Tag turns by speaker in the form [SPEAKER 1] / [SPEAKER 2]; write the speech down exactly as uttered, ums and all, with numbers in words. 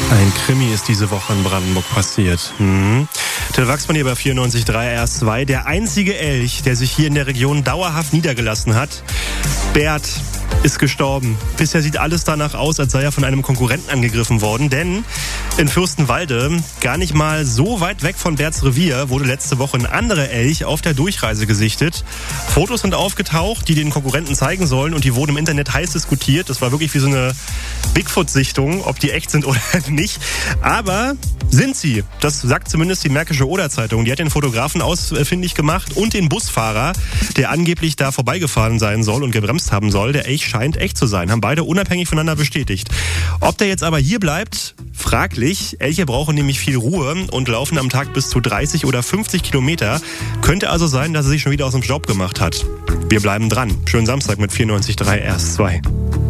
[SPEAKER 1] Ein Krimi ist diese Woche in Brandenburg passiert. Hm. Till Wachsmann hier bei vierundneunzig Komma drei R zwei. Der einzige Elch, der sich hier in der Region dauerhaft niedergelassen hat. Bert ist gestorben. Bisher sieht alles danach aus, als sei er von einem Konkurrenten angegriffen worden. Denn in Fürstenwalde, gar nicht mal so weit weg von Berts Revier, wurde letzte Woche ein anderer Elch auf der Durchreise gesichtet. Fotos sind aufgetaucht, die den Konkurrenten zeigen sollen, und die wurden im Internet heiß diskutiert. Das war wirklich wie so eine Bigfoot-Sichtung, ob die echt sind oder nicht. Aber sind sie. Das sagt zumindest die Märkische Oder-Zeitung. Die hat den Fotografen ausfindig gemacht und den Busfahrer, der angeblich da vorbeigefahren sein soll und gebremst haben soll. Der Elch scheint echt zu sein. Haben beide unabhängig voneinander bestätigt. Ob der jetzt aber hier bleibt, fraglich. Elche brauchen nämlich viel Ruhe und laufen am Tag bis zu dreißig oder fünfzig Kilometer. Könnte also sein, dass er sich schon wieder aus dem Staub gemacht hat. Wir bleiben dran. Schönen Samstag mit vierundneunzig Komma drei R zwei.